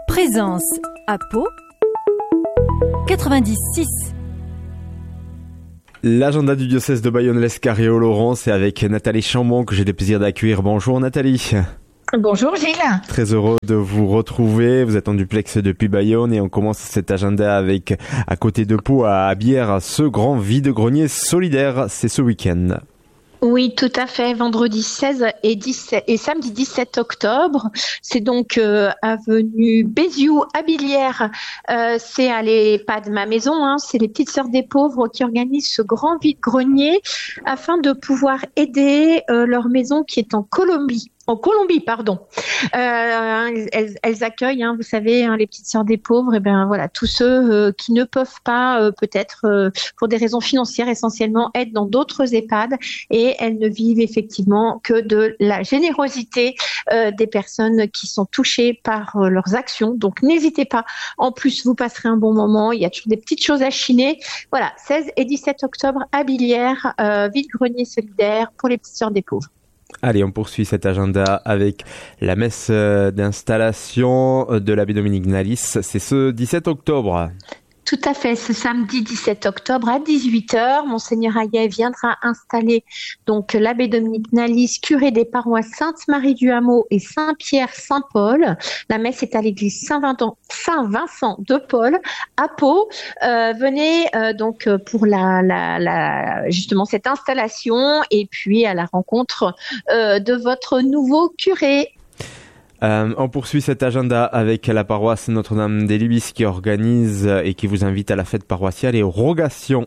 Présence à Pau 96. L'agenda du diocèse de Bayonne-Lescarré-Oloron, c'est avec Nathalie Chambon que j'ai le plaisir d'accueillir. Bonjour Nathalie. Bonjour Gilles. Très heureux de vous retrouver. Vous êtes en duplex depuis Bayonne et on commence cet agenda avec, à côté de Pau, à Bière, ce grand vide-grenier solidaire. C'est ce week-end. Oui, tout à fait. Vendredi 16 et samedi 17 octobre. C'est donc avenue Béziou à Billières. C'est à l'EHPAD Ma Maison. C'est les Petites Sœurs des Pauvres qui organisent ce grand vide-grenier afin de pouvoir aider leur maison qui est en Colombie. Elles accueillent, vous savez, les Petites Sœurs des Pauvres, et tous ceux qui ne peuvent pas, peut-être pour des raisons financières essentiellement, être dans d'autres EHPAD, et elles ne vivent effectivement que de la générosité des personnes qui sont touchées par leurs actions. Donc n'hésitez pas. En plus, vous passerez un bon moment. Il y a toujours des petites choses à chiner. Voilà, 16 et 17 octobre à Billières, vide-grenier solidaire pour les Petites Sœurs des Pauvres. Allez, on poursuit cet agenda avec la messe d'installation de l'abbé Dominique Nalis. C'est ce 17 octobre. Tout à fait, ce samedi 17 octobre à 18h, Monseigneur Hayet viendra installer donc l'abbé Dominique Nalis, curé des paroisses Sainte-Marie-du-Hameau et Saint-Pierre-Saint-Paul. La messe est à l'église Saint-Vincent de Paul à Pau. Venez donc pour justement cette installation et puis à la rencontre de votre nouveau curé. On poursuit cet agenda avec la paroisse Notre-Dame des Libis qui organise et qui vous invite à la fête paroissiale et aux rogations.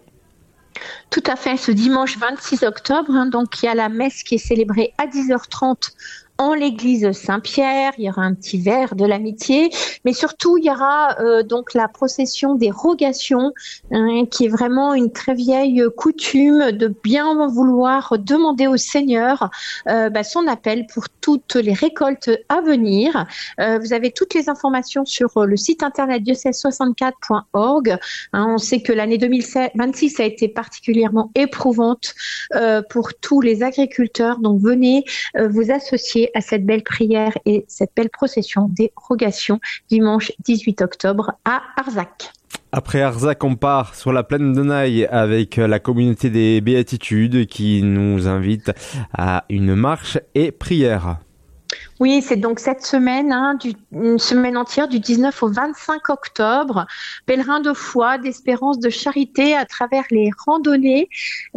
Tout à fait, ce dimanche 26 octobre, donc il y a la messe qui est célébrée à 10h30 en l'église Saint-Pierre. Il y aura un petit verre de l'amitié, mais surtout il y aura donc la procession des rogations, qui est vraiment une très vieille coutume de bien vouloir demander au Seigneur son appel pour toutes les récoltes à venir. Vous avez toutes les informations sur le site internet diocèse64.org. On sait que l'année 2026 a été particulièrement éprouvante pour tous les agriculteurs, donc venez vous associer à cette belle prière et cette belle procession des rogations dimanche 18 octobre à Arzac. Après Arzac, on part sur la plaine de Naï avec la communauté des Béatitudes qui nous invite à une marche et prière. Oui, c'est donc cette semaine, une semaine entière du 19 au 25 octobre. Pèlerins de foi, d'espérance, de charité à travers les randonnées.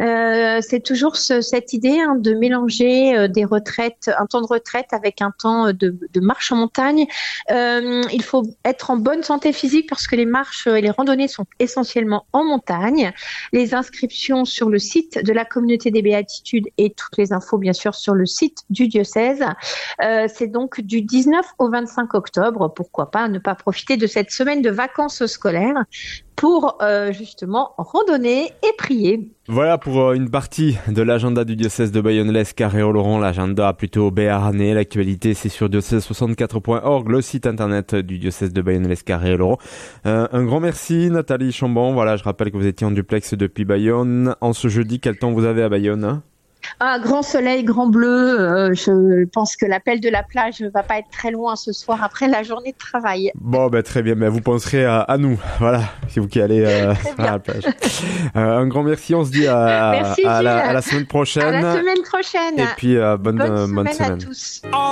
C'est toujours cette idée de mélanger des retraites, un temps de retraite avec un temps de marche en montagne. Il faut être en bonne santé physique parce que les marches et les randonnées sont essentiellement en montagne. Les inscriptions sur le site de la communauté des Béatitudes et toutes les infos bien sûr sur le site du diocèse. C'est donc du 19 au 25 octobre. Pourquoi pas ne pas profiter de cette semaine de vacances scolaires pour justement randonner et prier. Voilà pour une partie de l'agenda du diocèse de Bayonne-Lescarré-Oloron, l'agenda plutôt béarnais. L'actualité, c'est sur diocèse64.org, le site internet du diocèse de Bayonne-Lescarré-Oloron. Un grand merci Nathalie Chambon. Voilà, je rappelle que vous étiez en duplex depuis Bayonne. En ce jeudi, quel temps vous avez à Bayonne ? Grand soleil, grand bleu. Je pense que l'appel de la plage ne va pas être très loin ce soir après la journée de travail. Bon, très bien. Vous penserez à nous. Voilà, c'est vous qui allez à la plage. Un grand merci. On se dit à la semaine prochaine. À la semaine prochaine. Et puis bonne semaine à tous.